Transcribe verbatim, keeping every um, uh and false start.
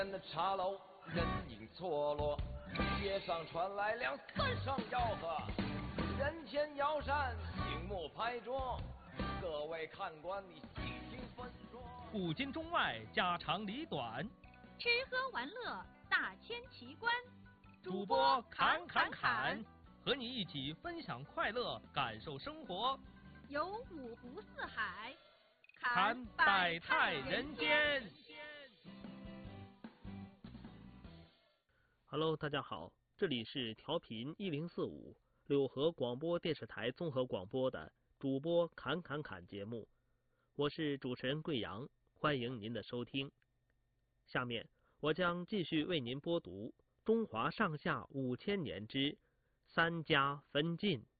的茶楼人影错落，街上传来两三声吆喝，人前摇扇，醒目拍桌，各位看官你细听分说。 古今中外，家长里短， 吃喝玩乐，大千奇观。 主播侃侃侃，和你一起分享快乐，感受生活。 游五湖四海， 侃百态人间。 Hello， 大家好，这里是调频一零四五柳河广播电视台综合广播的主播侃侃侃节目，我是主持人贵阳，欢迎您的收听。下面我将继续为您播读《中华上下五千年之三家分晋》。